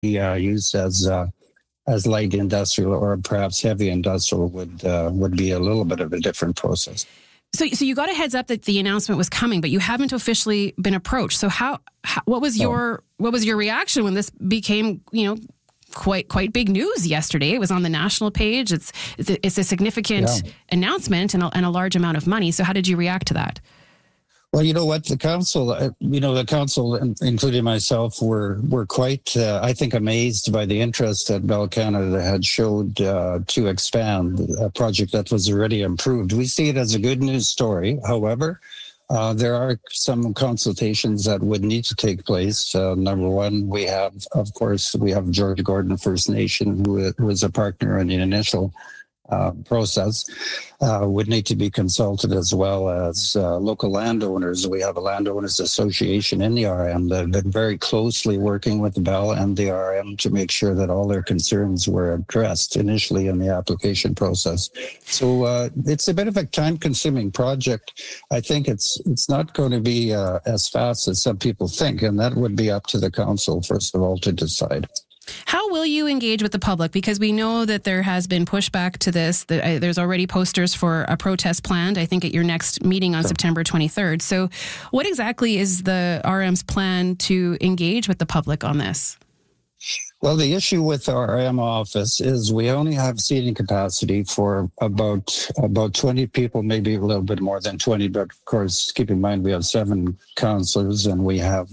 used as light industrial or perhaps heavy industrial would be a little bit of a different process. So you got a heads up that the announcement was coming, but you haven't officially been approached. So what was your reaction when this became, quite big news yesterday? It was on the national page. It's a significant announcement and a large amount of money. So how did you react to that? Well, you know what, the council, including myself, were quite, I think, amazed by the interest that Bell Canada had showed to expand a project that was already approved. We see it as a good news story. However, there are some consultations that would need to take place. Number one, we have George Gordon First Nation, who was a partner in the initial process, would need to be consulted, as well as local landowners. We have a landowners association in the RM that have been very closely working with Bell and the RM to make sure that all their concerns were addressed initially in the application process. So it's a bit of a time-consuming project. I think it's not going to be as fast as some people think, and that would be up to the council, first of all, to decide. How will you engage with the public? Because we know that there has been pushback to this. There's already posters for a protest planned, I think, at your next meeting on September 23rd. So what exactly is the RM's plan to engage with the public on this? Well, the issue with our RM office is we only have seating capacity for about 20 people, maybe a little bit more than 20. But of course, keep in mind, we have 7 councillors and we have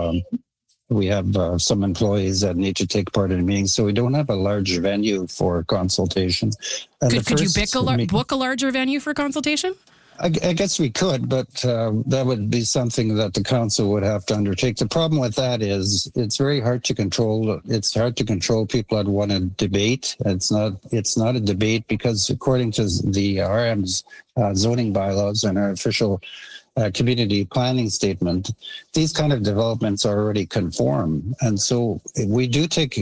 some employees that need to take part in the meeting, so we don't have a large venue for consultation. Could you book a larger venue for consultation? I guess we could, but that would be something that the council would have to undertake. The problem with that is it's very hard to control. It's hard to control people that want to debate. It's not a debate because according to the RM's zoning bylaws and our official community planning statement, these kind of developments are already conform, and so we do take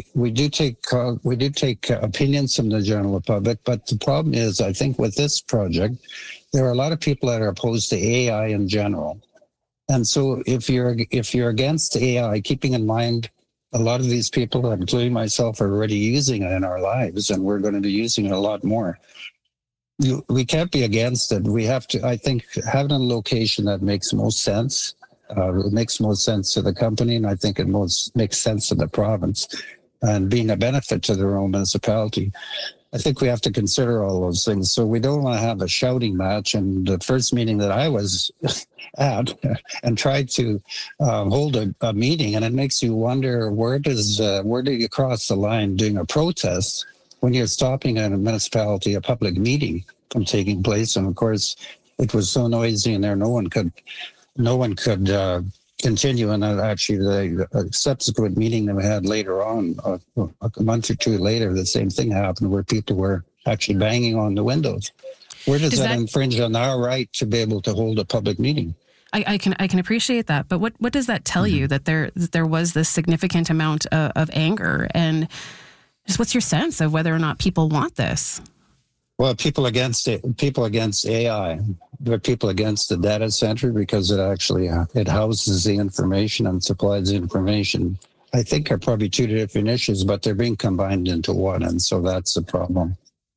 opinions from the general public. But the problem is, I think with this project, there are a lot of people that are opposed to AI in general, and so if you're against AI, keeping in mind a lot of these people, including myself, are already using it in our lives, and we're going to be using it a lot more. We can't be against it. We have to, I think, having a location that makes most sense. It makes most sense to the company, and I think it makes sense to the province, and being a benefit to their own municipality. I think we have to consider all those things. So we don't want to have a shouting match. And the first meeting that I was at and tried to hold a meeting, and it makes you wonder, where do you cross the line doing a protest when you're stopping at a municipality, a public meeting from taking place? And of course, it was so noisy in there, no one could continue. And actually, the subsequent meeting that we had later on, a month or two later, the same thing happened where people were actually banging on the windows. Where does that infringe on our right to be able to hold a public meeting? I can appreciate that, but what does that tell you, that there was this significant amount of anger? And just what's your sense of whether or not people want this? Well, people against AI, but people against the data center because it houses the information and supplies the information. I think are probably two different issues, but they're being combined into one, and so that's the problem.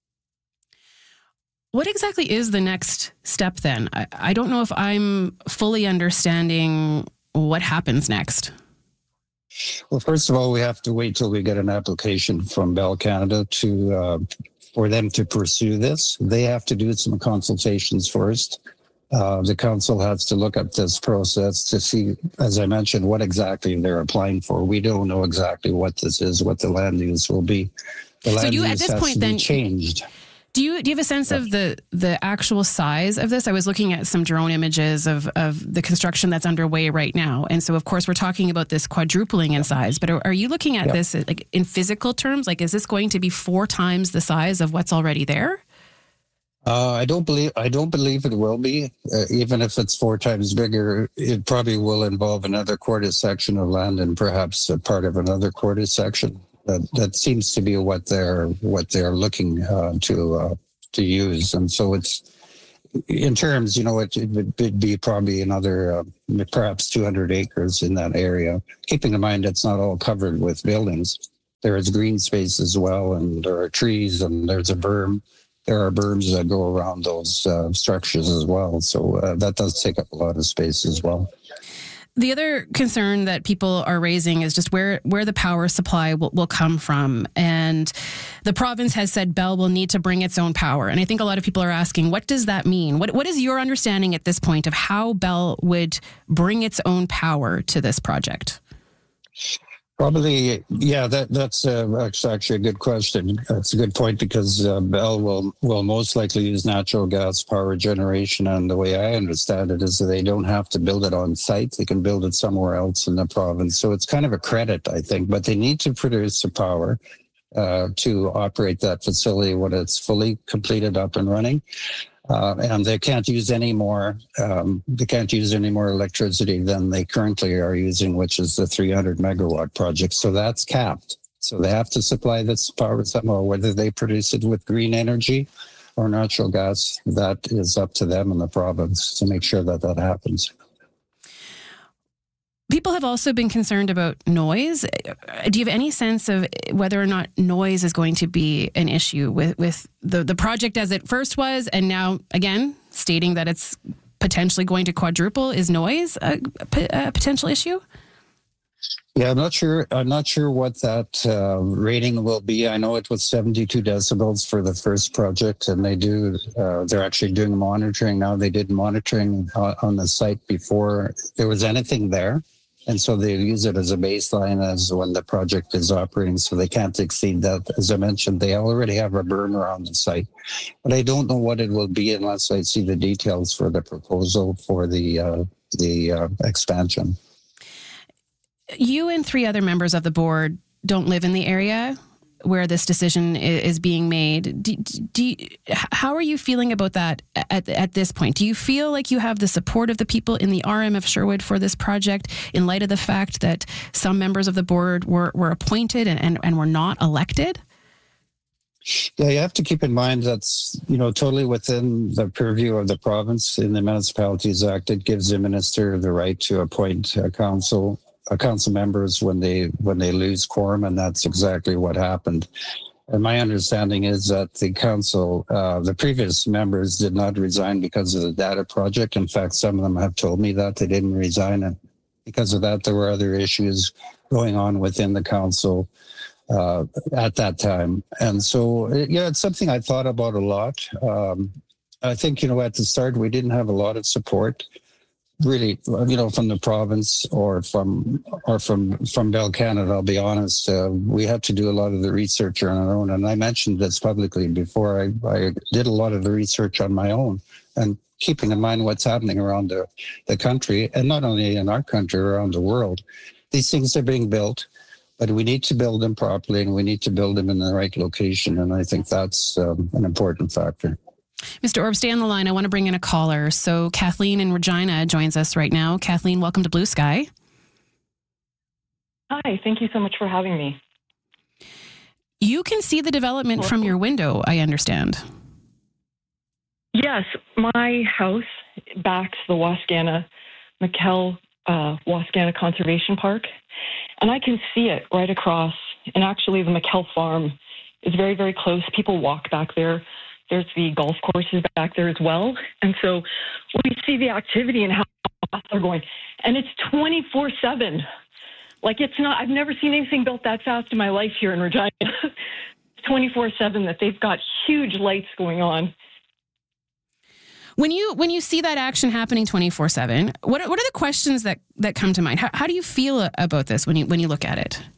What exactly is the next step then? I don't know if I'm fully understanding what happens next. Well, first of all, we have to wait till we get an application from Bell Canada for them to pursue this. They have to do some consultations first. The council has to look at this process to see, as I mentioned, what exactly they're applying for. We don't know exactly what this is, what the land use will be. The land use at this point then changed. Do you have a sense of the actual size of this? I was looking at some drone images of the construction that's underway right now. And so, of course, we're talking about this quadrupling in size. But are you looking at this like in physical terms? Like, is this going to be 4 times the size of what's already there? I don't believe it will be. Even if it's 4 times bigger, it probably will involve another quarter section of land and perhaps a part of another quarter section. That seems to be what they're looking to use, and so it's in terms, it would be probably another perhaps 200 acres in that area. Keeping in mind it's not all covered with buildings. there is green space as well, and there are trees, and there's a berm. There are berms that go around those structures as well. So that does take up a lot of space as well. The other concern that people are raising is just where the power supply will come from. And the province has said Bell will need to bring its own power. And I think a lot of people are asking, what does that mean? What is your understanding at this point of how Bell would bring its own power to this project? Probably, yeah, that's actually a good question. That's a good point because Bell will most likely use natural gas power generation. And the way I understand it is that they don't have to build it on site. They can build it somewhere else in the province. So it's kind of a credit, I think, but they need to produce the power to operate that facility when it's fully completed, up and running. And they can't use any more. They can't use any more electricity than they currently are using, which is the 300 megawatt project. So that's capped. So they have to supply this power somehow. Whether they produce it with green energy or natural gas, that is up to them in the province to make sure that that happens. People have also been concerned about noise. Do you have any sense of whether or not noise is going to be an issue with the project as it first was, and now, again, stating that it's potentially going to quadruple? Is noise a potential issue? Yeah, I'm not sure what that rating will be. I know it was 72 decibels for the first project, and they're actually doing monitoring now. They did monitoring on the site before there was anything there. And so they use it as a baseline as when the project is operating, so they can't exceed that. As I mentioned, they already have a berm around the site. But I don't know what it will be unless I see the details for the proposal for the expansion. You and 3 other members of the board don't live in the area where this decision is being made. How are you feeling about that at this point? Do you feel like you have the support of the people in the RM of Sherwood for this project in light of the fact that some members of the board were appointed and were not elected? Yeah, you have to keep in mind that's, totally within the purview of the province. In the Municipalities Act, it gives the minister the right to appoint council members when they lose quorum, and that's exactly what happened. And my understanding is that the council, the previous members did not resign because of the data project. In fact, some of them have told me that they didn't resign, and because of that, there were other issues going on within the council at that time. And so, it's something I thought about a lot. I think, at the start, we didn't have a lot of support, really, from the province or from Bell Canada. I'll be honest. We had to do a lot of the research on our own, and I mentioned this publicly before. I did a lot of the research on my own, and keeping in mind what's happening around the country, and not only in our country, around the world. These things are being built, but we need to build them properly, and we need to build them in the right location, and I think that's an important factor. Mr. Orb, stay on the line. I want to bring in a caller. So Kathleen in Regina joins us right now. Kathleen, welcome to Blue Sky. Hi, thank you so much for having me. You can see the development from your window, I understand. Yes, my house backs the Wascana McKell Wascana Conservation Park, and I can see it right across. And actually, the McKell Farm is very, very close. People walk back there. There's the golf courses back there as well. And so we see the activity and how fast they're going. And it's 24/7. Like, it's not, I've never seen anything built that fast in my life here in Regina. 24/7, that they've got huge lights going on. When you see that action happening 24/7, what are the questions that come to mind? How do you feel about this when you look at it?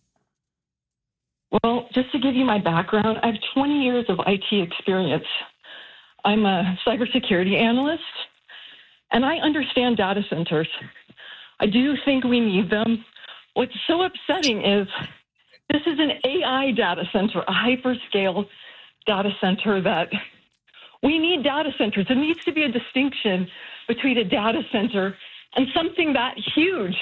Well, just to give you my background, I have 20 years of IT experience. I'm a cybersecurity analyst, and I understand data centers. I do think we need them. What's so upsetting is this is an AI data center, a hyperscale data center that we need data centers. There needs to be a distinction between a data center and something that huge.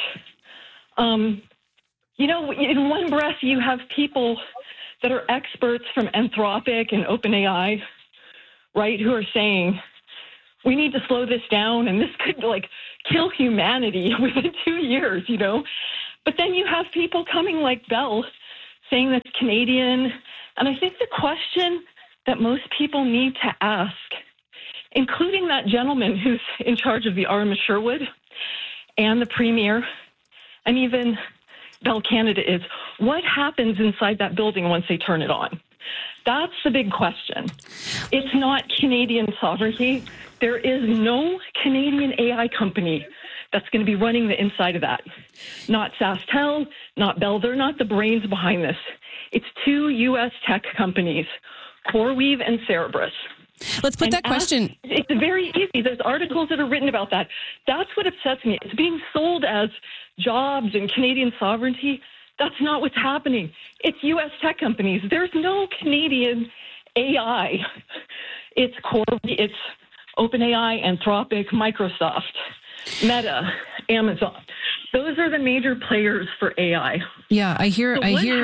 In one breath, you have people that are experts from Anthropic and OpenAI, right, who are saying, we need to slow this down, and this could, kill humanity within 2 years, But then you have people coming like Bell saying that's Canadian. And I think the question that most people need to ask, including that gentleman who's in charge of the RM of Sherwood and the Premier and even Bell Canada, is what happens inside that building once they turn it on? That's the big question. It's not Canadian sovereignty. There is no Canadian AI company that's going to be running the inside of that. Not SaskTel, not Bell. They're not the brains behind this. It's two U.S. tech companies, CoreWeave and Cerebras. Let's put that question. It's very easy. There's articles that are written about that. That's what upsets me. It's being sold as jobs and Canadian sovereignty. That's not what's happening. It's U.S. tech companies. There's no Canadian AI. It's it's OpenAI, Anthropic, Microsoft, Meta, Amazon. Those are the major players for AI. Yeah, I hear.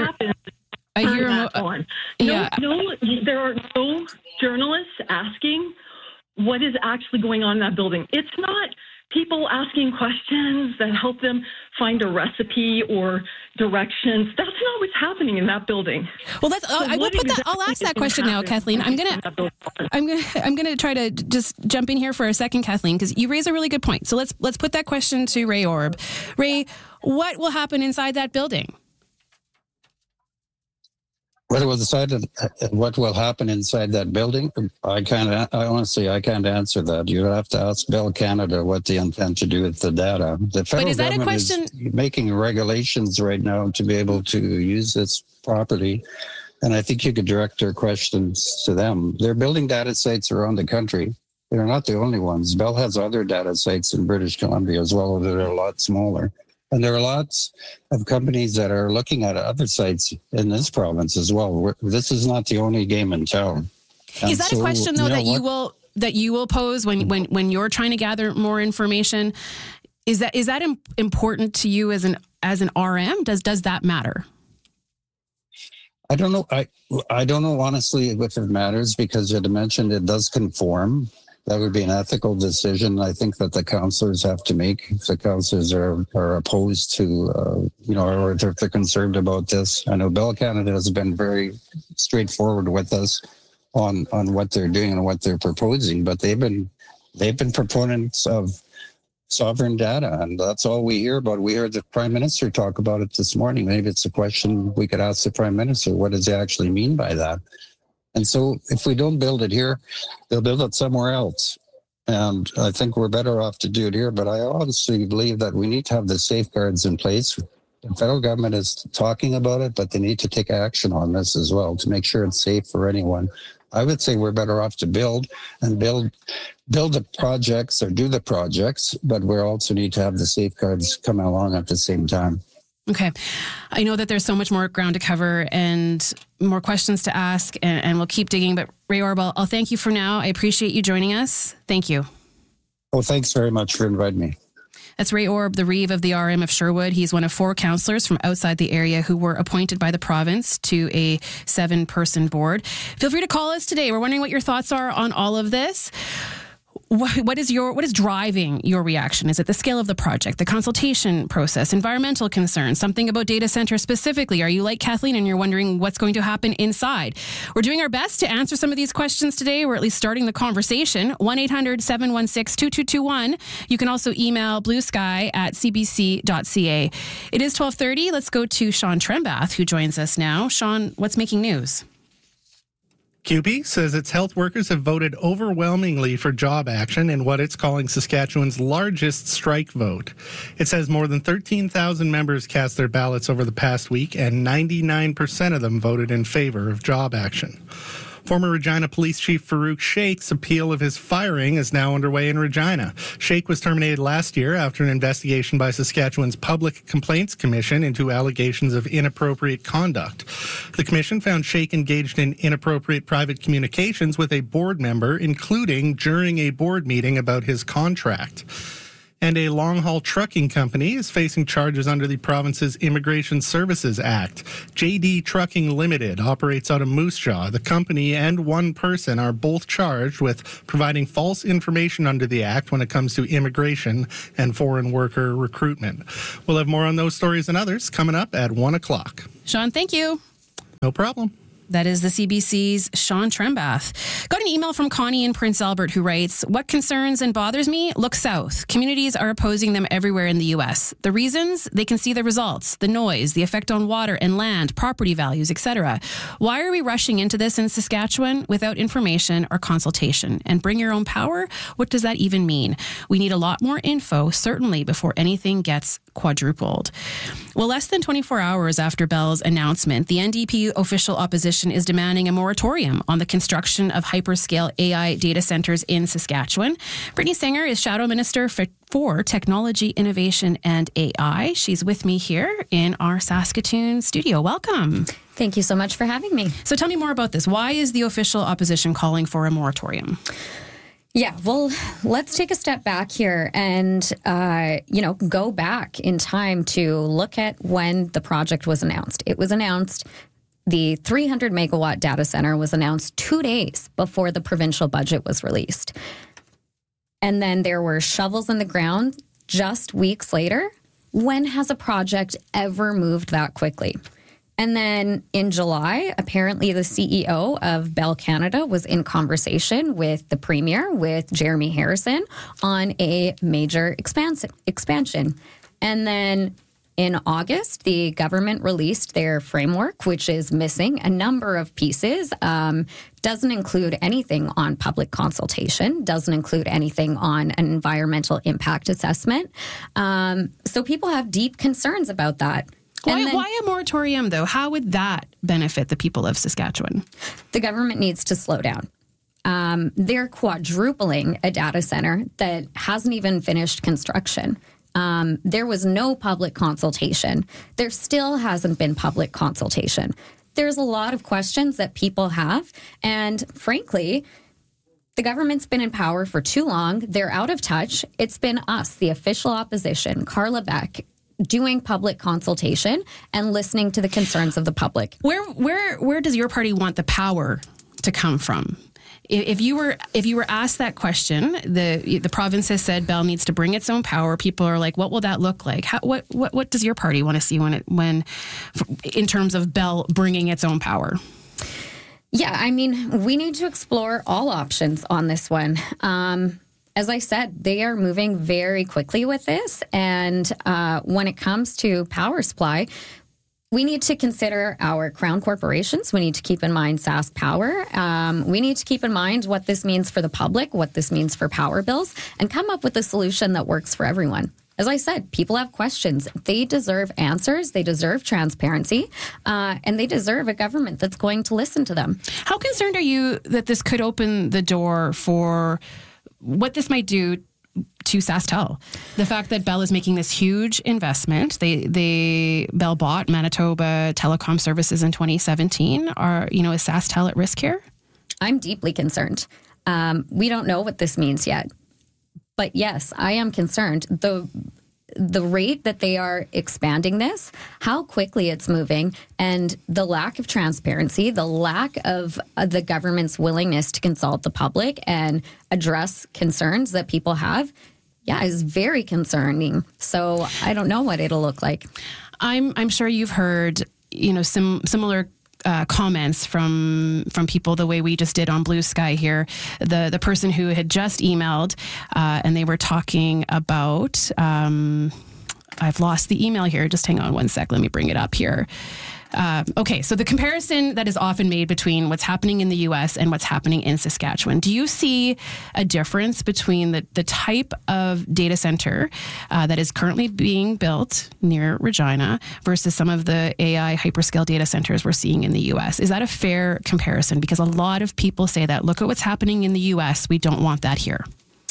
There are no journalists asking what is actually going on in that building. It's not people asking questions that help them find a recipe or directions. That's not what's happening in that building. Well, I'll ask that question now, Kathleen. I'm gonna try to just jump in here for a second, Kathleen, because you raise a really good point. So let's put that question to Ray Orb. Ray, what will happen inside that building? What will happen inside that building? I can't answer that. You have to ask Bell Canada what they intend to do with the data. The federal government is making regulations right now to be able to use this property, and I think you could direct your questions to them. They're building data sites around the country. They're not the only ones. Bell has other data sites in British Columbia as well that are a lot smaller. And there are lots of companies that are looking at other sites in this province as well. This is not the only game in town. Is that a question, though, that you will pose when you're trying to gather more information? Is that important to you as an RM? Does that matter? I don't know. I don't know honestly if it matters, because you mentioned it does conform. That would be an ethical decision, I think, that the councillors have to make. If the councillors are opposed to, or if they're concerned about this. I know Bell Canada has been very straightforward with us on what they're doing and what they're proposing, but they've been proponents of sovereign data, and that's all we hear about. We heard the Prime Minister talk about it this morning. Maybe it's a question we could ask the Prime Minister. What does he actually mean by that? And so if we don't build it here, they'll build it somewhere else. And I think we're better off to do it here. But I honestly believe that we need to have the safeguards in place. The federal government is talking about it, but they need to take action on this as well to make sure it's safe for anyone. I would say we're better off to build the projects or do the projects, but we also need to have the safeguards coming along at the same time. Okay. I know that there's so much more ground to cover and more questions to ask, and we'll keep digging. But Ray Orb, I'll thank you for now. I appreciate you joining us. Thank you. Well, thanks very much for inviting me. That's Ray Orb, the Reeve of the RM of Sherwood. He's one of 4 councillors from outside the area who were appointed by the province to a 7-person board. Feel free to call us today. We're wondering what your thoughts are on all of this. What is driving your reaction? Is it the scale of the project, the consultation process, environmental concerns, something about data centers specifically? Are you like Kathleen and you're wondering what's going to happen inside? We're doing our best to answer some of these questions today. We're at least starting the conversation. 1-800-716-2221. You can also email bluesky@cbc.ca. It is 12:30. Let's go to Sean Trembath, who joins us now. Sean, what's making news? CUPE says its health workers have voted overwhelmingly for job action in what it's calling Saskatchewan's largest strike vote. It says more than 13,000 members cast their ballots over the past week, and 99% of them voted in favor of job action. Former Regina Police Chief Farouk Sheikh's appeal of his firing is now underway in Regina. Sheikh was terminated last year after an investigation by Saskatchewan's Public Complaints Commission into allegations of inappropriate conduct. The commission found Sheikh engaged in inappropriate private communications with a board member, including during a board meeting about his contract. And a long-haul trucking company is facing charges under the province's Immigration Services Act. JD Trucking Limited operates out of Moose Jaw. The company and one person are both charged with providing false information under the Act when it comes to immigration and foreign worker recruitment. We'll have more on those stories and others coming up at 1 o'clock. Sean, thank you. No problem. That is the CBC's Sean Trembath. Got an email from Connie in Prince Albert who writes, what concerns and bothers me? Look south. Communities are opposing them everywhere in the U.S. The reasons? They can see the results, the noise, the effect on water and land, property values, etc. Why are we rushing into this in Saskatchewan without information or consultation? And bring your own power? What does that even mean? We need a lot more info, certainly, before anything gets quadrupled. Well, less than 24 hours after Bell's announcement, the NDP official opposition is demanding a moratorium on the construction of hyperscale AI data centers in Saskatchewan. Brittany Singer is Shadow Minister for Technology, Innovation and AI. She's with me here in our Saskatoon studio. Welcome. Thank you so much for having me. So tell me more about this. Why is the official opposition calling for a moratorium? Yeah, well, let's take a step back here and, go back in time to look at when the project was announced. It was announced, the 300 megawatt data center was announced 2 days before the provincial budget was released. And then there were shovels in the ground just weeks later. When has a project ever moved that quickly? And then in July, apparently the CEO of Bell Canada was in conversation with the Premier, with Jeremy Harrison, on a major expansion. And then in August, the government released their framework, which is missing a number of pieces, doesn't include anything on public consultation, doesn't include anything on an environmental impact assessment. So people have deep concerns about that. Why a moratorium, though? How would that benefit the people of Saskatchewan? The government needs to slow down. They're quadrupling a data center that hasn't even finished construction. There was no public consultation. There still hasn't been public consultation. There's a lot of questions that people have. And frankly, the government's been in power for too long. They're out of touch. It's been us, the official opposition, Carla Beck, doing public consultation and listening to the concerns of the public. Where does your party want the power to come from? If you were asked that question, the province has said Bell needs to bring its own power. People are like, what will that look like? What does your party want to see when in terms of Bell bringing its own power? Yeah, I mean, we need to explore all options on this one. As I said, they are moving very quickly with this. And when it comes to power supply, we need to consider our crown corporations. We need to keep in mind Sask Power. We need to keep in mind what this means for the public, what this means for power bills, and come up with a solution that works for everyone. As I said, people have questions. They deserve answers. They deserve transparency. And they deserve a government that's going to listen to them. How concerned are you that this could open the door for what this might do to SaskTel? The fact that Bell is making this huge investment, Bell bought Manitoba Telecom Services in 2017. Is SaskTel at risk here? I'm deeply concerned. We don't know what this means yet. But yes, I am concerned. The rate that they are expanding this, how quickly it's moving, and the lack of transparency, the lack of the government's willingness to consult the public and address concerns that people have, is very concerning. So I don't know what it'll look like. I'm sure you've heard, similar comments from people the way we just did on Blue Sky here. The person who had just emailed and they were talking about, I've lost the email here. Just hang on one sec. Let me bring it up here. Okay, so the comparison that is often made between what's happening in the U.S. and what's happening in Saskatchewan. Do you see a difference between the type of data center that is currently being built near Regina versus some of the AI hyperscale data centers we're seeing in the U.S.? Is that a fair comparison? Because a lot of people say that, look at what's happening in the U.S. We don't want that here.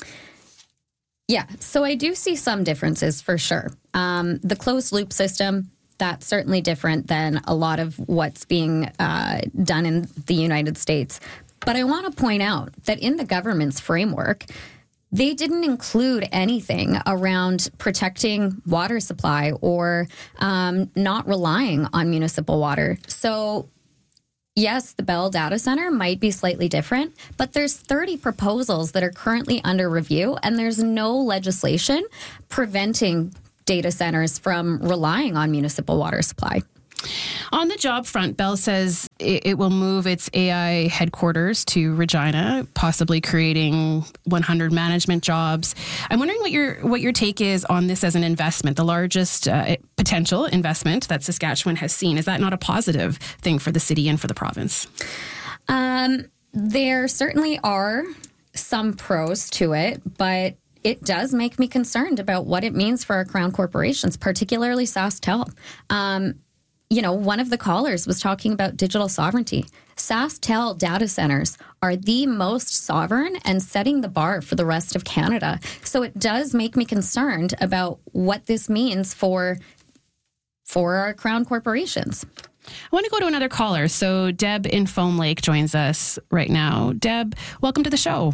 Yeah, so I do see some differences for sure. The closed loop system, that's certainly different than a lot of what's being done in the United States. But I want to point out that in the government's framework, they didn't include anything around protecting water supply or not relying on municipal water. So yes, the Bell data center might be slightly different, but there's 30 proposals that are currently under review, and there's no legislation preventing data centers from relying on municipal water supply. On the job front, Bell says it will move its AI headquarters to Regina, possibly creating 100 management jobs. I'm wondering what your take is on this as an investment, the largest potential investment that Saskatchewan has seen. Is that not a positive thing for the city and for the province? There certainly are some pros to it, but it does make me concerned about what it means for our Crown corporations, particularly SaskTel. One of the callers was talking about digital sovereignty. SaskTel data centers are the most sovereign and setting the bar for the rest of Canada. So it does make me concerned about what this means for our Crown corporations. I want to go to another caller. So Deb in Foam Lake joins us right now. Deb, welcome to the show.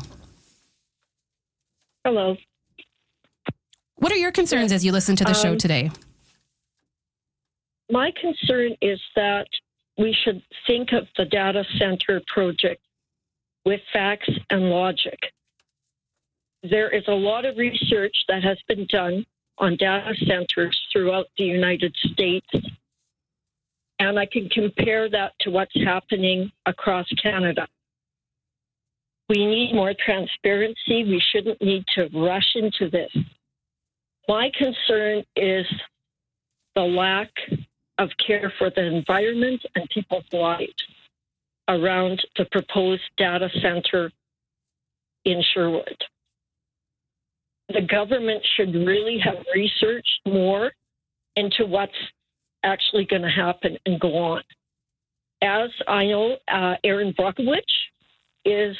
Hello. What are your concerns as you listen to the show today? My concern is that we should think of the data center project with facts and logic. There is a lot of research that has been done on data centers throughout the United States, and I can compare that to what's happening across Canada. We need more transparency. We shouldn't need to rush into this. My concern is the lack of care for the environment and people's lives around the proposed data center in Sherwood. The government should really have researched more into what's actually going to happen and go on. As I know, Erin Brockovich is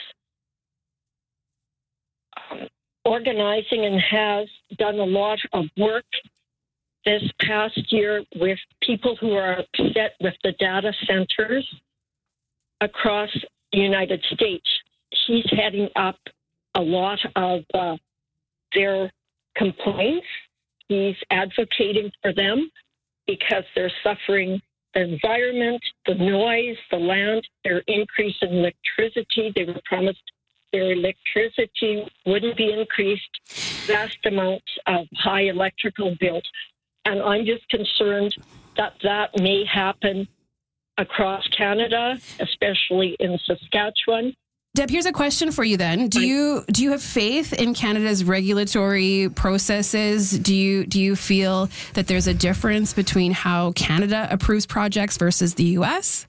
organizing and has done a lot of work this past year with people who are upset with the data centers across the United States. She's heading up a lot of their complaints. He's advocating for them because they're suffering the environment, the noise, the land, their increase in electricity. They were promised their electricity wouldn't be increased, vast amounts of high electrical bills. And I'm just concerned that that may happen across Canada, especially in Saskatchewan. Deb, here's a question for you then. Do you have faith in Canada's regulatory processes? Do you feel that there's a difference between how Canada approves projects versus the US?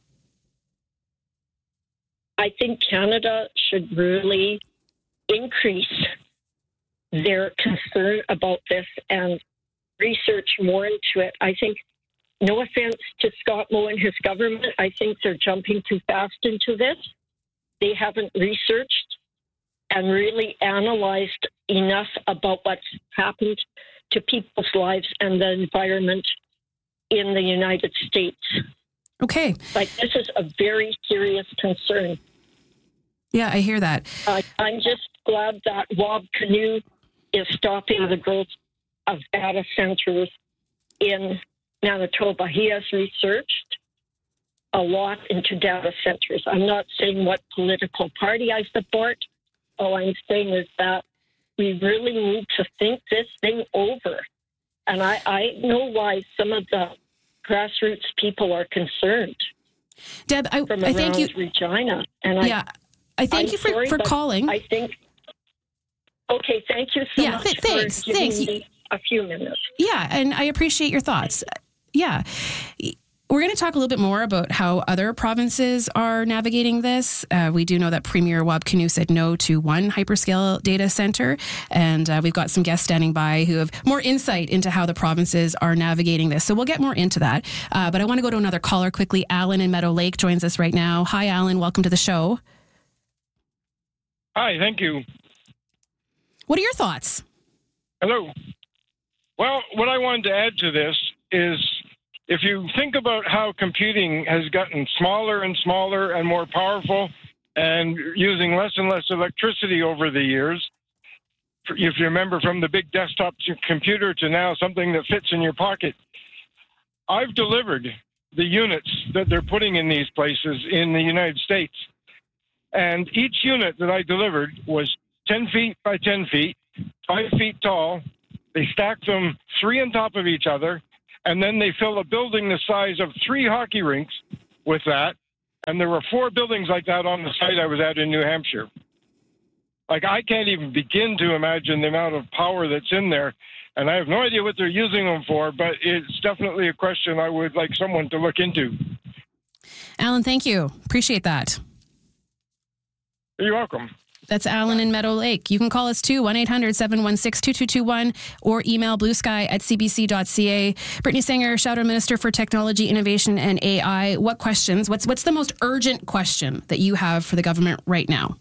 I think Canada should really increase their concern about this and research more into it. I think, no offense to Scott Moe and his government, I think they're jumping too fast into this. They haven't researched and really analyzed enough about what's happened to people's lives and the environment in the United States. Okay. Like, this is a very serious concern. Yeah, I hear that. I'm just glad that Wab Kinew is stopping the growth of data centers in Manitoba. He has researched a lot into data centers. I'm not saying what political party I support. All I'm saying is that we really need to think this thing over. And I know why some of the grassroots people are concerned. Deb, I thank you. Regina. And I thank you for calling. I think. Okay, thank you so much thanks. for giving me a few minutes. Yeah, and I appreciate your thoughts. Yeah. We're going to talk a little bit more about how other provinces are navigating this. We do know that Premier Wab Kinew said no to one hyperscale data center, and we've got some guests standing by who have more insight into how the provinces are navigating this. So we'll get more into that. But I want to go to another caller quickly. Alan in Meadow Lake joins us right now. Hi, Alan. Welcome to the show. Hi, thank you. What are your thoughts? Hello. Well, what I wanted to add to this is, if you think about how computing has gotten smaller and smaller and more powerful and using less and less electricity over the years, if you remember from the big desktop computer to now something that fits in your pocket, I've delivered the units that they're putting in these places in the United States. And each unit that I delivered was 10 feet by 10 feet, 5 feet tall. They stacked them 3 on top of each other, And then they fill a building the size of 3 hockey rinks with that. And there were 4 buildings like that on the site I was at in New Hampshire. Like, I can't even begin to imagine the amount of power that's in there. And I have no idea what they're using them for, but it's definitely a question I would like someone to look into. Alan, thank you. Appreciate that. You're welcome. That's Alan in Meadow Lake. You can call us too, 1-800-716-2221, or email bluesky@cbc.ca. Brittany Sanger, Shadow Minister for Technology, Innovation and AI. What questions? What's the most urgent question that you have for the government right now?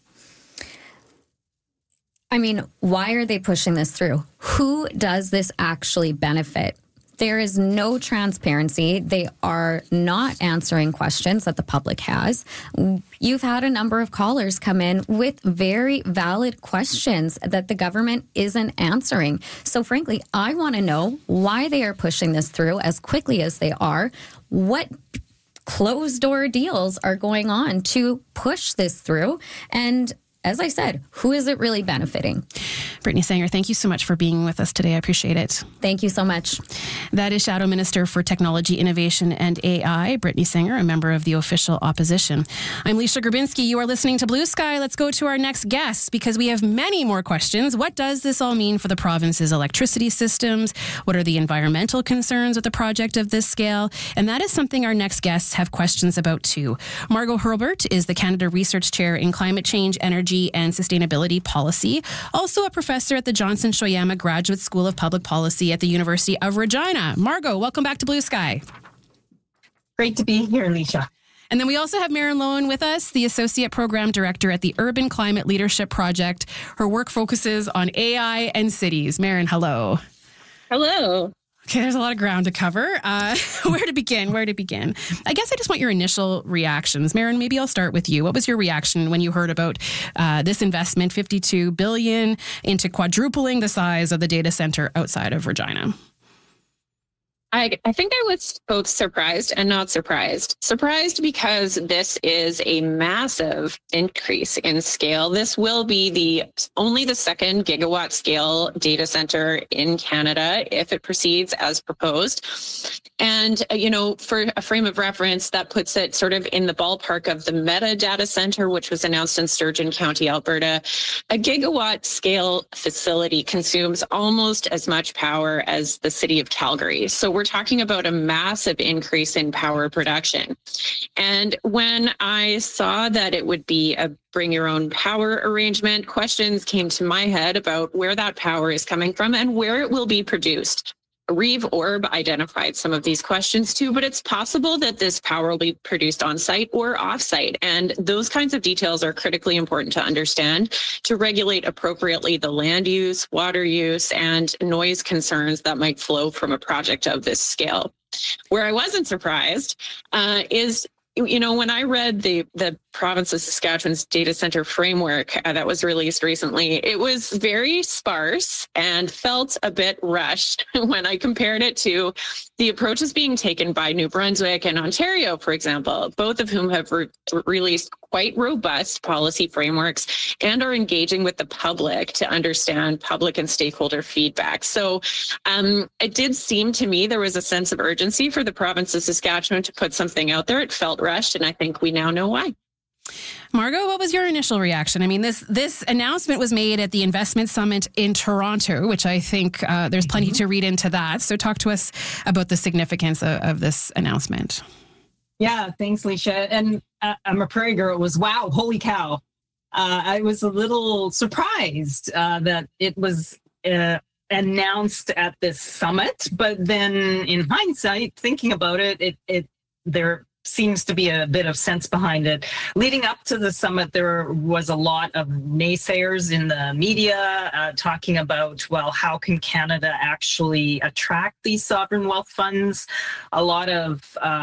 I mean, why are they pushing this through? Who does this actually benefit? There is no transparency. They are not answering questions that the public has. You've had a number of callers come in with very valid questions that the government isn't answering. So frankly, I want to know why they are pushing this through as quickly as they are. What closed door deals are going on to push this through? And as I said, who is it really benefiting? Brittany Sanger, thank you so much for being with us today. I appreciate it. Thank you so much. That is Shadow Minister for Technology, Innovation and AI, Brittany Sanger, a member of the official opposition. I'm Leisha Grabinski. You are listening to Blue Sky. Let's go to our next guest because we have many more questions. What does this all mean for the province's electricity systems? What are the environmental concerns with a project of this scale? And that is something our next guests have questions about too. Margot Hurlbert is the Canada Research Chair in Climate Change, Energy and Sustainability Policy, also a professor at the Johnson Shoyama Graduate School of Public Policy at the University of Regina. Margot, welcome back to Blue Sky. Great to be here, Leisha. And then we also have Maren Lowen with us, the Associate Program Director at the Urban Climate Leadership Project. Her work focuses on AI and cities. Maren, hello. Hello. Okay, there's a lot of ground to cover. Where to begin? I guess I just want your initial reactions. Maren, maybe I'll start with you. What was your reaction when you heard about this investment, $52 billion, into quadrupling the size of the data center outside of Regina? I think I was both surprised and not surprised. Surprised because this is a massive increase in scale. This will be only the second gigawatt scale data center in Canada if it proceeds as proposed. And, for a frame of reference, that puts it sort of in the ballpark of the Meta data center, which was announced in Sturgeon County, Alberta. A gigawatt scale facility consumes almost as much power as the city of Calgary. So we're talking about a massive increase in power production. And when I saw that it would be a bring your own power arrangement, questions came to my head about where that power is coming from and where it will be produced. Reeve Orb identified some of these questions too, but it's possible that this power will be produced on site or off site. And those kinds of details are critically important to understand to regulate appropriately the land use, water use, and noise concerns that might flow from a project of this scale. Where I wasn't surprised is when I read the province of Saskatchewan's data center framework that was released recently, it was very sparse and felt a bit rushed when I compared it to the approaches being taken by New Brunswick and Ontario, for example, both of whom have released quite robust policy frameworks and are engaging with the public to understand public and stakeholder feedback. So it did seem to me there was a sense of urgency for the province of Saskatchewan to put something out there. It felt rushed, and I think we now know why. Margot, what was your initial reaction? I mean, this announcement was made at the Investment Summit in Toronto, which I think there's plenty to read into that. So talk to us about the significance of this announcement. Yeah, thanks, Leisha. And I'm a prairie girl. It was, wow, holy cow. I was a little surprised that it was announced at this summit. But then in hindsight, thinking about it, there seems to be a bit of sense behind it. Leading up to the summit, there was a lot of naysayers in the media talking about, well, how can Canada actually attract these sovereign wealth funds? A lot of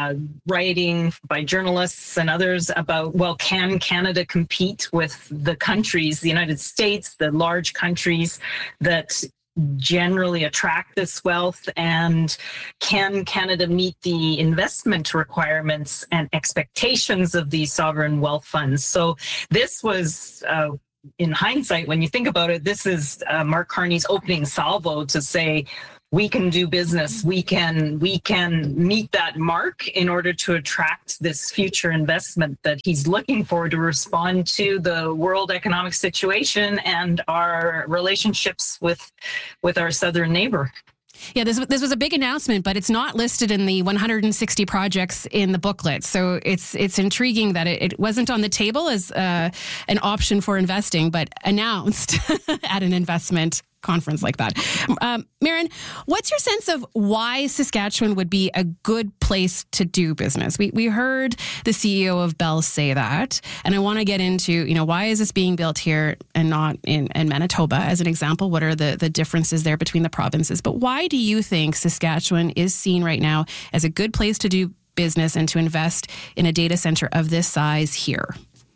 writing by journalists and others about, well, can Canada compete with the countries, the United States, the large countries that generally attract this wealth, and can Canada meet the investment requirements and expectations of these sovereign wealth funds? So this was, in hindsight, when you think about it, this is Mark Carney's opening salvo to say, we can do business. We can meet that mark in order to attract this future investment that he's looking for to respond to the world economic situation and our relationships with our southern neighbor. Yeah, this was a big announcement, but it's not listed in the 160 projects in the booklet. So it's intriguing that it wasn't on the table as an option for investing, but announced at an investment conference like that. Marin, what's your sense of why Saskatchewan would be a good place to do business? We heard the CEO of Bell say that, and I want to get into, why is this being built here and not in Manitoba as an example? What are the differences there between the provinces? But why do you think Saskatchewan is seen right now as a good place to do business and to invest in a data center of this size here?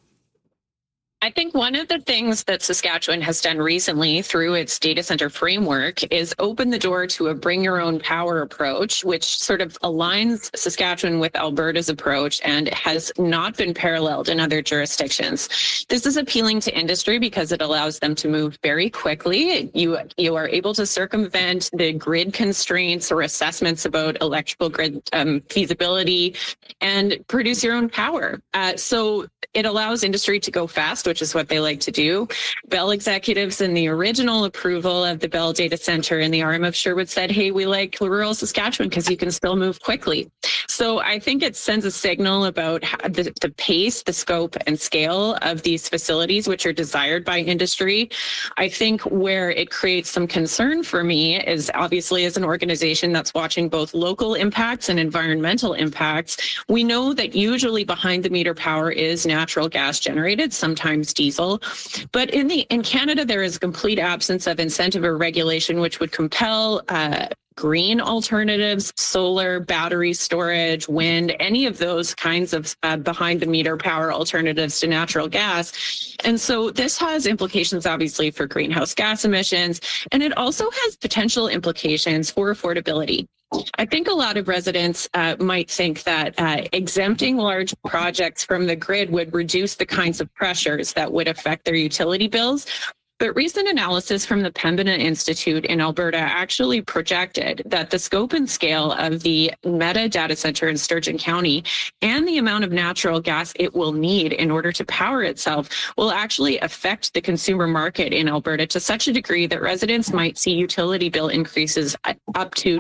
I think one of the things that Saskatchewan has done recently through its data center framework is open the door to a bring your own power approach, which sort of aligns Saskatchewan with Alberta's approach and has not been paralleled in other jurisdictions. This is appealing to industry because it allows them to move very quickly. You are able to circumvent the grid constraints or assessments about electrical grid feasibility and produce your own power. So it allows industry to go fast, which is what they like to do. Bell executives in the original approval of the Bell data center in the RM of Sherwood said, hey, we like rural Saskatchewan because you can still move quickly. So I think it sends a signal about the pace, the scope and scale of these facilities, which are desired by industry. I think where it creates some concern for me is obviously as an organization that's watching both local impacts and environmental impacts, we know that usually behind the meter power is natural gas generated, sometimes diesel. But in Canada, there is a complete absence of incentive or regulation, which would compel green alternatives, solar, battery storage, wind, any of those kinds of behind the meter power alternatives to natural gas. And so this has implications, obviously, for greenhouse gas emissions, and it also has potential implications for affordability. I think a lot of residents might think that exempting large projects from the grid would reduce the kinds of pressures that would affect their utility bills. But recent analysis from the Pembina Institute in Alberta actually projected that the scope and scale of the Meta data center in Sturgeon County and the amount of natural gas it will need in order to power itself will actually affect the consumer market in Alberta to such a degree that residents might see utility bill increases up to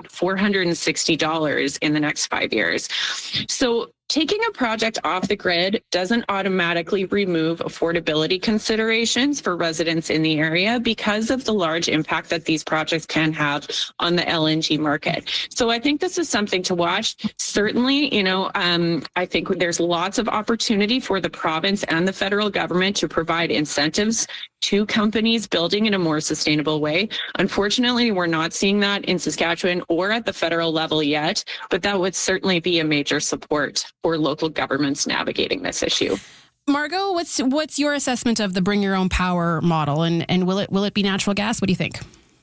$460 in the next 5 years. So taking a project off the grid doesn't automatically remove affordability considerations for residents in the area because of the large impact that these projects can have on the LNG market. So I think this is something to watch. Certainly, I think there's lots of opportunity for the province and the federal government to provide incentives to companies building in a more sustainable way. Unfortunately, we're not seeing that in Saskatchewan or at the federal level yet, but that would certainly be a major support for local governments navigating this issue. Margot, what's your assessment of the bring your own power model, and will it be natural gas? What do you think?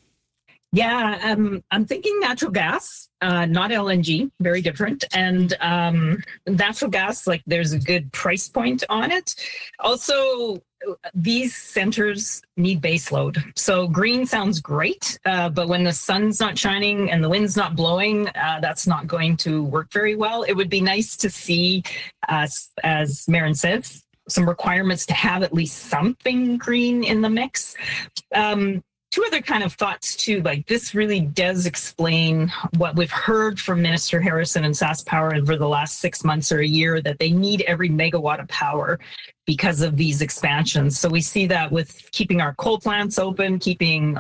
Yeah, I'm thinking natural gas, not LNG, very different. And natural gas, like there's a good price point on it. Also, these centers need base load. So green sounds great, but when the sun's not shining and the wind's not blowing, that's not going to work very well. It would be nice to see, as Marin says, some requirements to have at least something green in the mix. Two other kind of thoughts too, like this really does explain what we've heard from Minister Harrison and SaskPower over the last 6 months or a year, that they need every megawatt of power because of these expansions. So we see that with keeping our coal plants open, keeping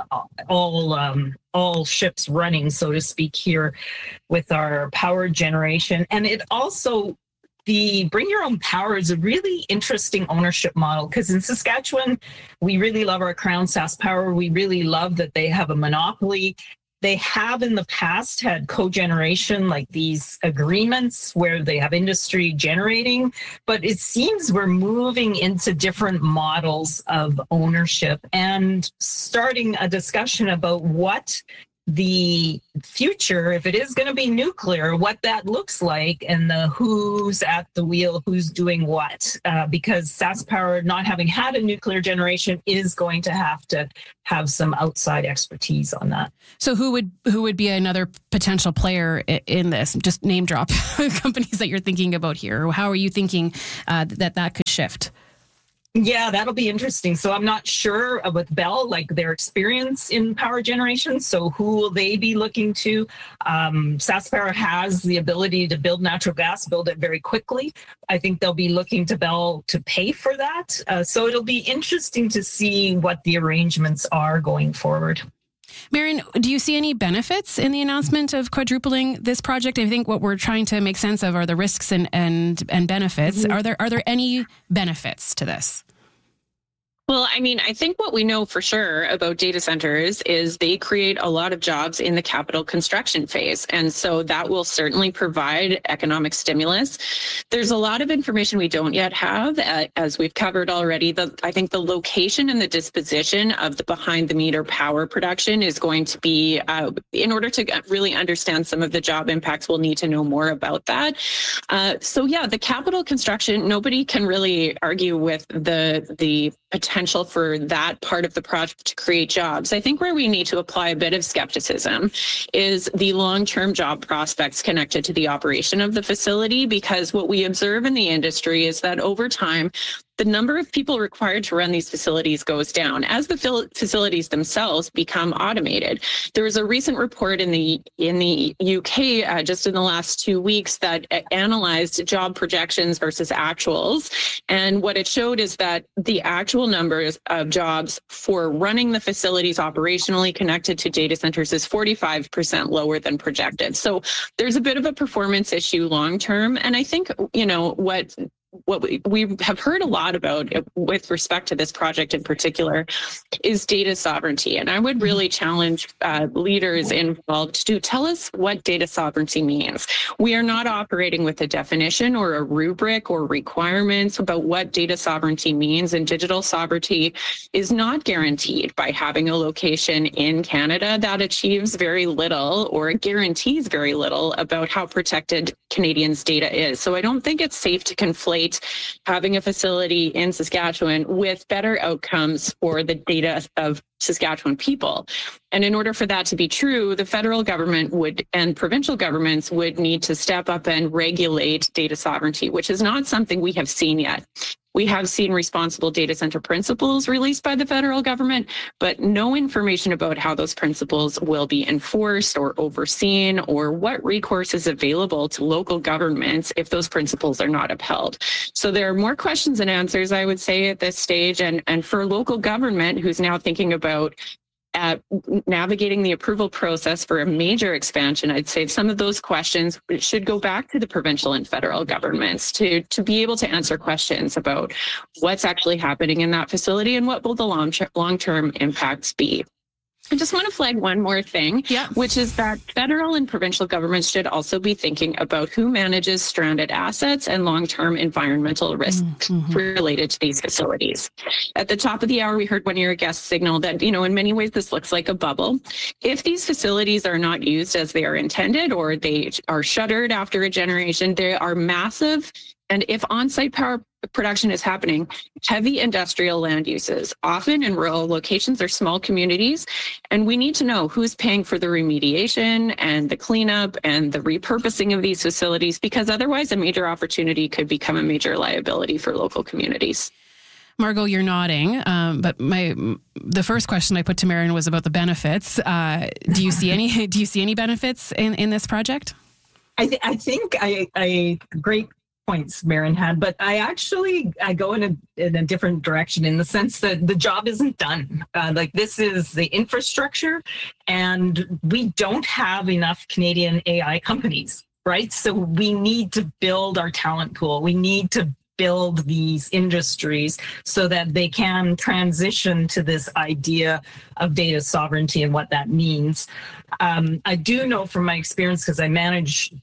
all ships running, so to speak, here with our power generation. And it also, the bring your own power is a really interesting ownership model, because in Saskatchewan, we really love our Crown SaskPower. We really love that they have a monopoly. They have in the past had cogeneration, like these agreements where they have industry generating, but it seems we're moving into different models of ownership and starting a discussion about what the future, if it is going to be nuclear, what that looks like and the who's at the wheel, who's doing what, because SaskPower, not having had a nuclear generation, is going to have some outside expertise on that. So who would be another potential player in this? Just name drop companies that you're thinking about here. How are you thinking that could shift? Yeah, that'll be interesting. So I'm not sure with Bell, like their experience in power generation. So who will they be looking to? SaskPower has the ability to build natural gas, build it very quickly. I think they'll be looking to Bell to pay for that. So it'll be interesting to see what the arrangements are going forward. Marion, do you see any benefits in the announcement of quadrupling this project? I think what we're trying to make sense of are the risks and benefits. Mm-hmm. Are there any benefits to this? Well, I mean, I think what we know for sure about data centers is they create a lot of jobs in the capital construction phase. And so that will certainly provide economic stimulus. There's a lot of information we don't yet have, as we've covered already. I think the location and the disposition of the behind the meter power production is going to be, in order to really understand some of the job impacts, we'll need to know more about that. So yeah, the capital construction, nobody can really argue with the potential for that part of the project to create jobs. I think where we need to apply a bit of skepticism is the long-term job prospects connected to the operation of the facility, because what we observe in the industry is that over time, the number of people required to run these facilities goes down as the facilities themselves become automated. There was a recent report in the UK just in the last 2 weeks that analyzed job projections versus actuals. And what it showed is that the actual numbers of jobs for running the facilities operationally connected to data centers is 45% lower than projected. So there's a bit of a performance issue long term. And I think, what we have heard a lot about with respect to this project in particular is data sovereignty. And I would really challenge leaders involved to tell us what data sovereignty means. We are not operating with a definition or a rubric or requirements about what data sovereignty means. And digital sovereignty is not guaranteed by having a location in Canada. That achieves very little or guarantees very little about how protected Canadians' data is. So I don't think it's safe to conflate having a facility in Saskatchewan with better outcomes for the data of Saskatchewan people. And in order for that to be true, the federal government and provincial governments would need to step up and regulate data sovereignty, which is not something we have seen yet. We have seen responsible data center principles released by the federal government, but no information about how those principles will be enforced or overseen, or what recourse is available to local governments if those principles are not upheld. So there are more questions than answers, I would say, at this stage. And for local government who's now thinking about navigating the approval process for a major expansion, I'd say some of those questions should go back to the provincial and federal governments to be able to answer questions about what's actually happening in that facility and what will the long-term impacts be. I just want to flag one more thing, which is that federal and provincial governments should also be thinking about who manages stranded assets and long-term environmental risk related to these facilities. At the top of the hour, we heard one of your guests signal that, in many ways, this looks like a bubble. If these facilities are not used as they are intended, or they are shuttered after a generation, they are massive. And if on-site power production is happening, heavy industrial land uses, often in rural locations or small communities. And we need to know who's paying for the remediation and the cleanup and the repurposing of these facilities, because otherwise a major opportunity could become a major liability for local communities. Margot, you're nodding, but the first question I put to Marion was about the benefits. Do you see any benefits in this project? I think I great points Marion had, but I go in a different direction, in the sense that the job isn't done. This is the infrastructure, and we don't have enough Canadian AI companies, right? So we need to build our talent pool. We need to build these industries so that they can transition to this idea of data sovereignty and what that means. I do know from my experience, because I manage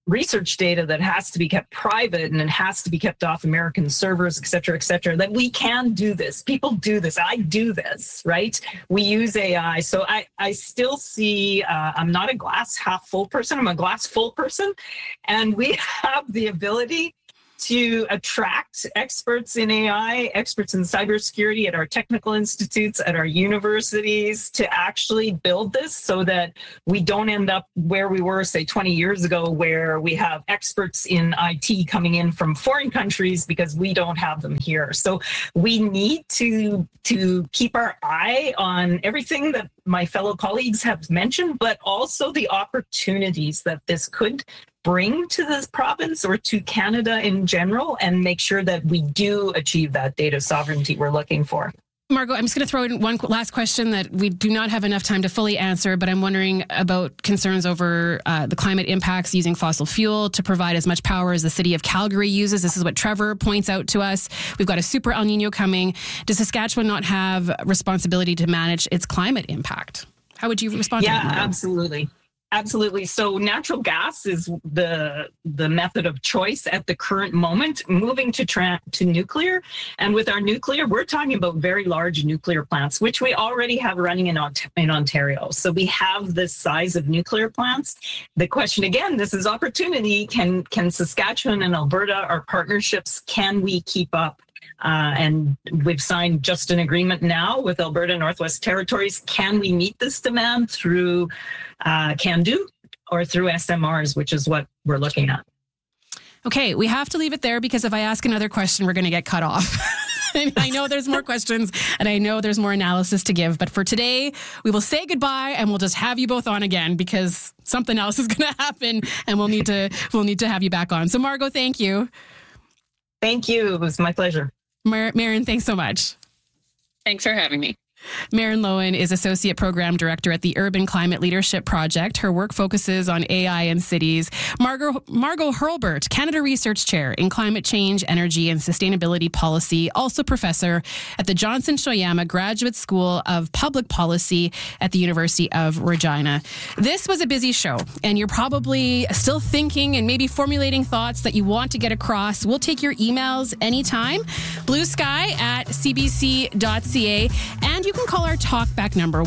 research data that has to be kept private and it has to be kept off American servers, et cetera, that we can do this. People do this. I do this, right? We use AI. So I still see, I'm not a glass half full person. I'm a glass full person. And we have the ability to attract experts in AI, experts in cybersecurity at our technical institutes, at our universities, to actually build this so that we don't end up where we were, say, 20 years ago, where we have experts in IT coming in from foreign countries because we don't have them here. So we need to keep our eye on everything that my fellow colleagues have mentioned, but also the opportunities that this could bring to this province or to Canada in general, and make sure that we do achieve that data sovereignty we're looking for. Margot, I'm just going to throw in one last question that we do not have enough time to fully answer, but I'm wondering about concerns over the climate impacts using fossil fuel to provide as much power as the city of Calgary uses. This is what Trevor points out to us. We've got a super El Nino coming. Does Saskatchewan not have responsibility to manage its climate impact? How would you respond to that, Margot? Absolutely. Absolutely. So natural gas is the method of choice at the current moment, moving to nuclear. And with our nuclear, we're talking about very large nuclear plants, which we already have running in Ontario. So we have this size of nuclear plants. The question, again, this is opportunity. Can Saskatchewan and Alberta, our partnerships, can we keep up? And we've signed just an agreement now with Alberta Northwest Territories. Can we meet this demand through CANDU or through SMRs, which is what we're looking at? Okay, we have to leave it there because if I ask another question, we're going to get cut off. And I know there's more questions and I know there's more analysis to give. But for today, we will say goodbye and we'll just have you both on again because something else is going to happen and we'll need to have you back on. So Margot, thank you. Thank you. It was my pleasure. Maren, thanks so much. Thanks for having me. Maren Lowen is Associate Program Director at the Urban Climate Leadership Project. Her work focuses on AI in cities. Margot Hurlbert, Canada Research Chair in Climate Change, Energy and Sustainability Policy, also professor at the Johnson Shoyama Graduate School of Public Policy at the University of Regina. This was a busy show, and you're probably still thinking and maybe formulating thoughts that you want to get across. We'll take your emails anytime. bluesky@cbc.ca, and you can call our talkback number,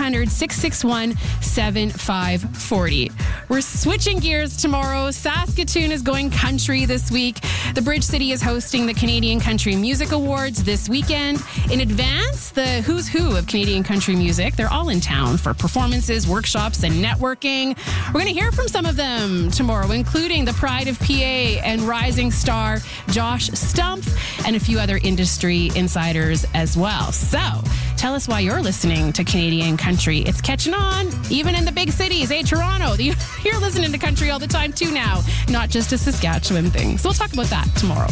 1-800-661-7540. We're switching gears tomorrow. Saskatoon is going country this week. The Bridge City is hosting the Canadian Country Music Awards this weekend. In advance, the who's who of Canadian country music, they're all in town for performances, workshops, and networking. We're going to hear from some of them tomorrow, including the Pride of PA and rising star Josh Stumpf, and a few other industry insiders as well. So tell us why you're listening to Canadian country. It's catching on, even in the big cities. Hey, Toronto, you're listening to country all the time too now, not just a Saskatchewan thing. So we'll talk about that tomorrow.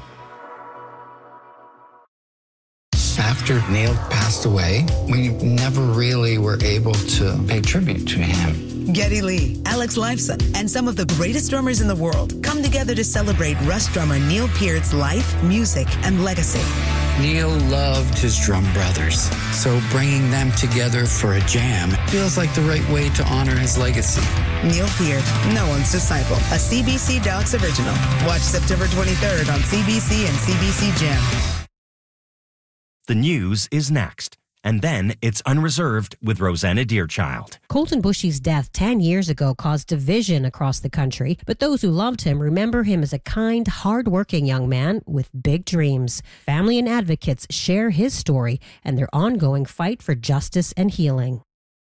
After Neil passed away, we never really were able to pay tribute to him. Geddy Lee, Alex Lifeson, and some of the greatest drummers in the world come together to celebrate Rush drummer Neil Peart's life, music, and legacy. Neil loved his drum brothers, so bringing them together for a jam feels like the right way to honor his legacy. Neil Peart, no one's disciple, a CBC Docs original. Watch September 23rd on CBC and CBC Gem. The news is next. And then it's Unreserved with Rosanna Deerchild. Colton Bushy's death 10 years ago caused division across the country, but those who loved him remember him as a kind, hard-working young man with big dreams. Family and advocates share his story and their ongoing fight for justice and healing.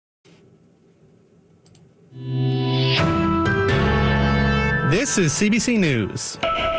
This is CBC News.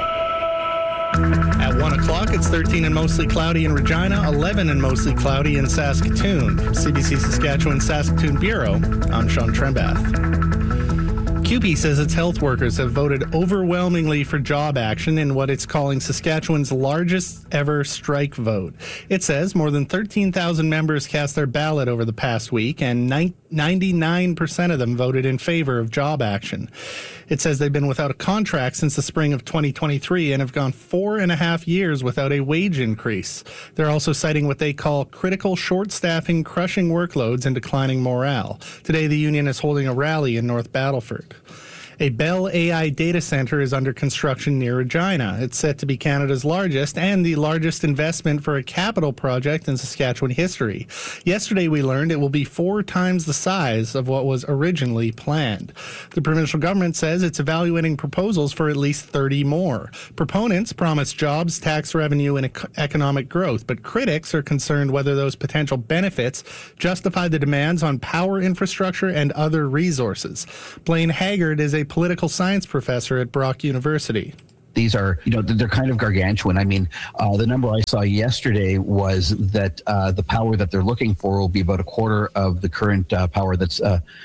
At 1 o'clock, it's 13 and mostly cloudy in Regina, 11 and mostly cloudy in Saskatoon. CBC Saskatchewan Saskatoon Bureau, I'm Sean Trembath. CUPE says its health workers have voted overwhelmingly for job action in what it's calling Saskatchewan's largest ever strike vote. It says more than 13,000 members cast their ballot over the past week, and 99% of them voted in favor of job action. It says they've been without a contract since the spring of 2023 and have gone 4.5 years without a wage increase. They're also citing what they call critical short staffing, crushing workloads, and declining morale. Today, the union is holding a rally in North Battleford. A Bell AI data center is under construction near Regina. It's set to be Canada's largest and the largest investment for a capital project in Saskatchewan history. Yesterday we learned it will be 4 times the size of what was originally planned. The provincial government says it's evaluating proposals for at least 30 more. Proponents promise jobs, tax revenue, and economic growth, but critics are concerned whether those potential benefits justify the demands on power infrastructure and other resources. Blaine Haggard is a political science professor at Brock University. These are, they're kind of gargantuan. I mean, the number I saw yesterday was that the power that they're looking for will be about a quarter of the current power that's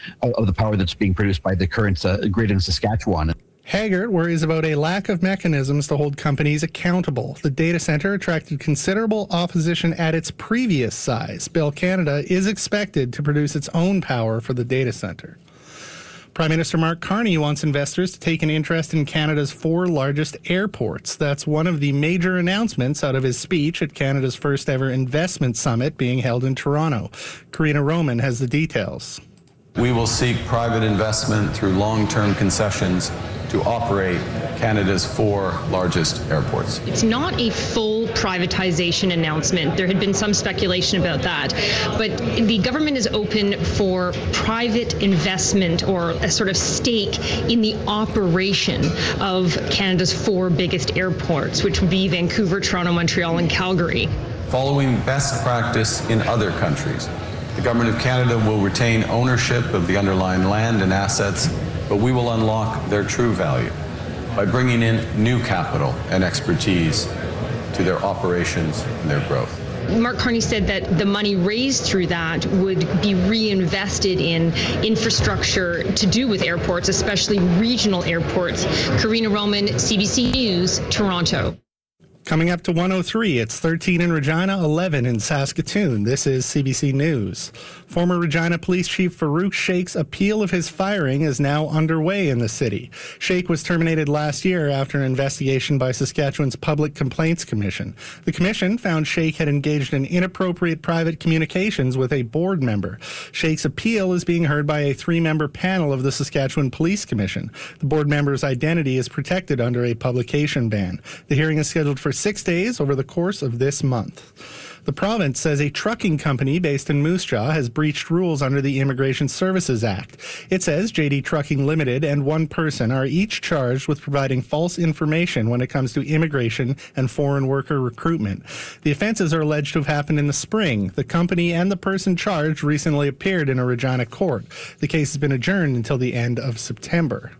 being produced by the current grid in Saskatchewan. Haggard worries about a lack of mechanisms to hold companies accountable. The data center attracted considerable opposition at its previous size. Bell Canada is expected to produce its own power for the data center. Prime Minister Mark Carney wants investors to take an interest in Canada's 4 largest airports. That's one of the major announcements out of his speech at Canada's first ever investment summit being held in Toronto. Karina Roman has the details. We will seek private investment through long-term concessions to operate Canada's 4 largest airports. It's not a full privatization announcement. There had been some speculation about that. But the government is open for private investment or a sort of stake in the operation of Canada's 4 biggest airports, which would be Vancouver, Toronto, Montreal, and Calgary. Following best practice in other countries, the Government of Canada will retain ownership of the underlying land and assets, but we will unlock their true value by bringing in new capital and expertise to their operations and their growth. Mark Carney said that the money raised through that would be reinvested in infrastructure to do with airports, especially regional airports. Karina Roman, CBC News, Toronto. Coming up to 103, it's 13 in Regina, 11 in Saskatoon. This is CBC News. Former Regina Police Chief Farouk Sheikh's appeal of his firing is now underway in the city. Sheikh was terminated last year after an investigation by Saskatchewan's Public Complaints Commission. The commission found Sheikh had engaged in inappropriate private communications with a board member. Sheikh's appeal is being heard by a 3-member panel of the Saskatchewan Police Commission. The board member's identity is protected under a publication ban. The hearing is scheduled for 6 days over the course of this month. The province says a trucking company based in Moose Jaw has breached rules under the Immigration Services Act. It says JD Trucking Limited and one person are each charged with providing false information when it comes to immigration and foreign worker recruitment. The offenses are alleged to have happened in the spring. The company and the person charged recently appeared in a Regina court. The case has been adjourned until the end of September.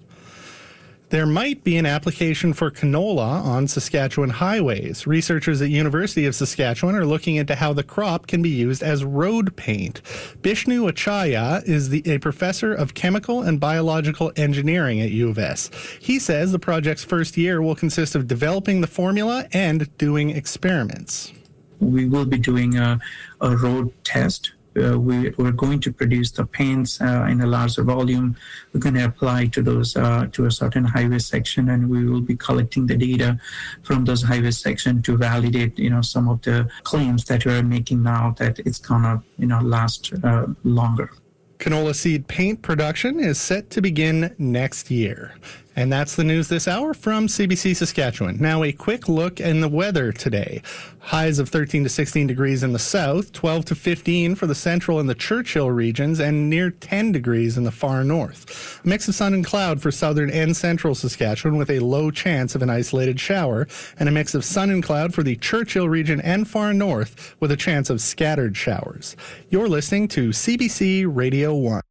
There might be an application for canola on Saskatchewan highways. Researchers at University of Saskatchewan are looking into how the crop can be used as road paint. Bishnu Achaya is a professor of chemical and biological engineering at U of S. He says the project's first year will consist of developing the formula and doing experiments. We will be doing a road test. We're going to produce the paints in a larger volume. We're going to apply to those to a certain highway section, and we will be collecting the data from those highway section to validate, some of the claims that we're making now that it's gonna, last longer. Canola seed paint production is set to begin next year. And that's the news this hour from CBC Saskatchewan. Now a quick look in the weather today. Highs of 13 to 16 degrees in the south, 12 to 15 for the central and the Churchill regions, and near 10 degrees in the far north. A mix of sun and cloud for southern and central Saskatchewan with a low chance of an isolated shower, and a mix of sun and cloud for the Churchill region and far north with a chance of scattered showers. You're listening to CBC Radio 1.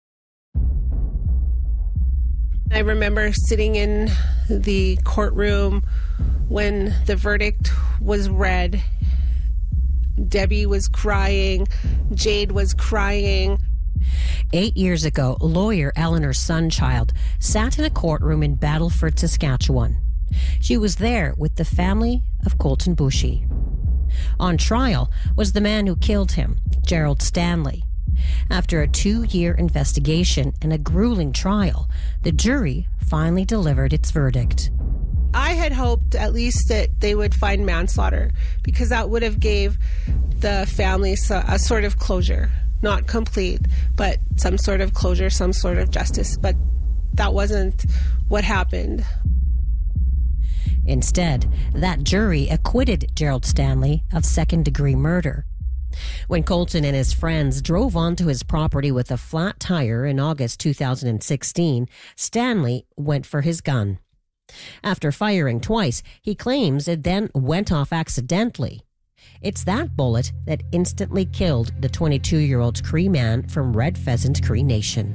I remember sitting in the courtroom when the verdict was read. Debbie was crying. Jade was crying. 8 years ago, lawyer Eleanor Sunchild sat in a courtroom in Battleford, Saskatchewan. She was there with the family of Colton Bushy. On trial was the man who killed him, Gerald Stanley. After a 2-year investigation and a grueling trial, the jury finally delivered its verdict. I had hoped at least that they would find manslaughter, because that would have gave the family a sort of closure. Not complete, but some sort of closure, some sort of justice. But that wasn't what happened. Instead, that jury acquitted Gerald Stanley of second-degree murder. When Colton and his friends drove onto his property with a flat tire in August 2016, Stanley went for his gun. After firing twice, he claims it then went off accidentally. It's that bullet that instantly killed the 22-year-old Cree man from Red Pheasant Cree Nation.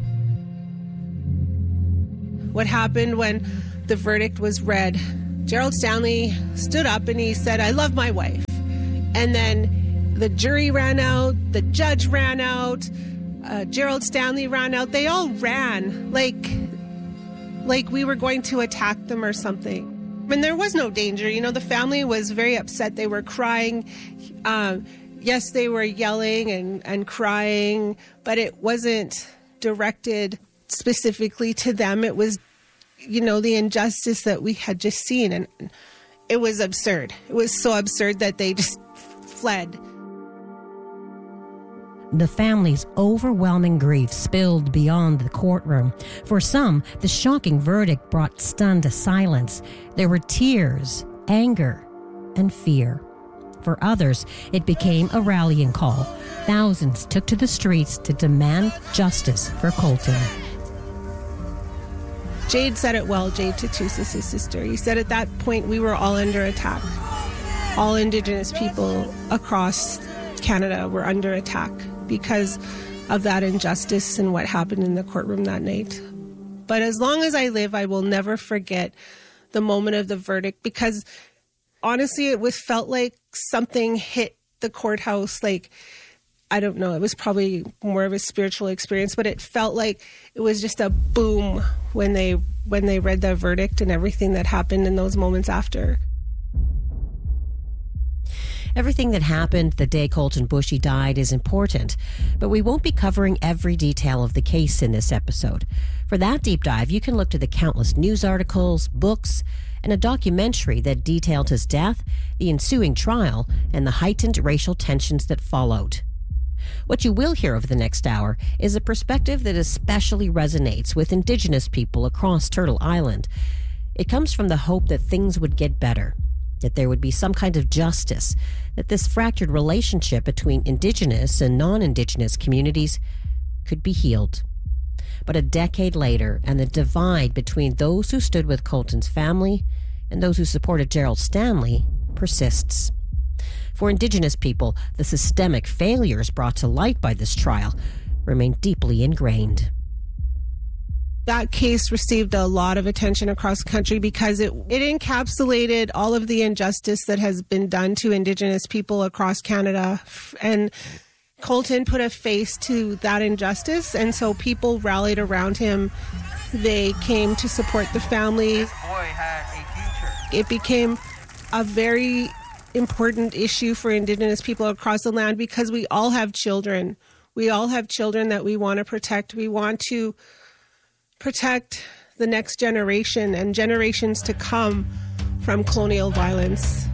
What happened when the verdict was read, Gerald Stanley stood up and he said, "I love my wife." And then the jury ran out, the judge ran out, Gerald Stanley ran out. They all ran like we were going to attack them or something. And there was no danger. You know, the family was very upset. They were crying. Yes, they were yelling and crying, but it wasn't directed specifically to them. It was, you know, the injustice that we had just seen. And it was absurd. It was so absurd that they just fled. The family's overwhelming grief spilled beyond the courtroom. For some, the shocking verdict brought stunned silence. There were tears, anger, and fear. For others, it became a rallying call. Thousands took to the streets to demand justice for Colton. Jade said it well, Jade Tatusis, his sister. He said at that point we were all under attack. All Indigenous people across Canada were under attack because of that injustice and what happened in the courtroom that night. But as long as I live, I will never forget the moment of the verdict, because honestly, it felt like something hit the courthouse. Like, I don't know, it was probably more of a spiritual experience, but it felt like it was just a boom when they read the verdict and everything that happened in those moments after. Everything that happened the day Colton Bushy died is important, but we won't be covering every detail of the case in this episode. For that deep dive, you can look to the countless news articles, books, and a documentary that detailed his death, the ensuing trial, and the heightened racial tensions that followed. What you will hear over the next hour is a perspective that especially resonates with Indigenous people across Turtle Island. It comes from the hope that things would get better, that there would be some kind of justice, that this fractured relationship between Indigenous and non-Indigenous communities could be healed. But a decade later, and the divide between those who stood with Colton's family and those who supported Gerald Stanley persists. For Indigenous people, the systemic failures brought to light by this trial remain deeply ingrained. That case received a lot of attention across the country because it encapsulated all of the injustice that has been done to Indigenous people across Canada. And Colton put a face to that injustice, and so people rallied around him. They came to support the family. This boy had a future. It became a very important issue for Indigenous people across the land because we all have children. We all have children that we want to protect. We want to protect the next generation and generations to come from colonial violence.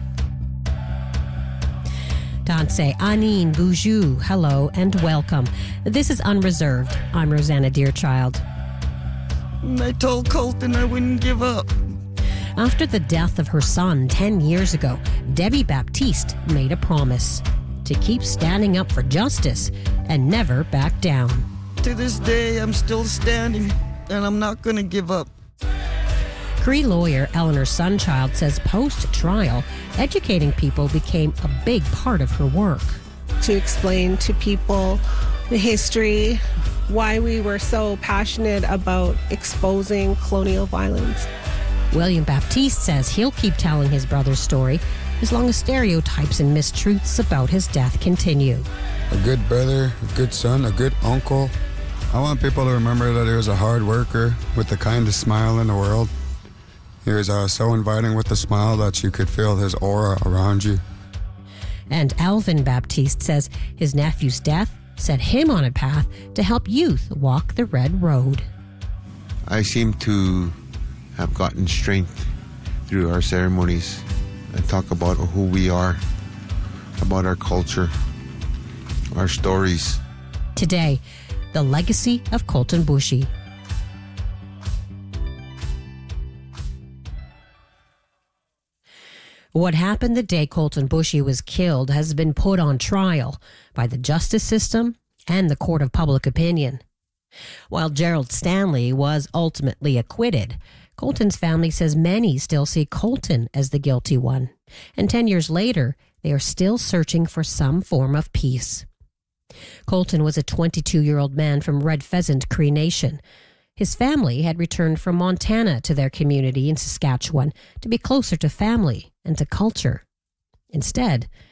Danse Anin Boujou, hello and welcome. This is Unreserved. I'm Rosanna Deerchild. I told Colton I wouldn't give up. After the death of her son 10 years ago, Debbie Baptiste made a promise to keep standing up for justice and never back down. To this day, I'm still standing, and I'm not going to give up. Cree lawyer Eleanor Sunchild says post-trial, educating people became a big part of her work. To explain to people the history, why we were so passionate about exposing colonial violence. William Baptiste says he'll keep telling his brother's story as long as stereotypes and mistruths about his death continue. A good brother, a good son, a good uncle. I want people to remember that he was a hard worker with the kindest smile in the world. He was so inviting with a smile that you could feel his aura around you. And Alvin Baptiste says his nephew's death set him on a path to help youth walk the red road. I seem to have gotten strength through our ceremonies and talk about who we are, about our culture, our stories. Today, the legacy of Colton Bushy. What happened the day Colten Boushie was killed has been put on trial by the justice system and the court of public opinion. While Gerald Stanley was ultimately acquitted, Colten's family says many still see Colten as the guilty one. And 10 years later, they are still searching for some form of peace. Colten was a 22-year-old man from Red Pheasant Cree Nation. His family had returned from Montana to their community in Saskatchewan to be closer to family and to culture. Instead,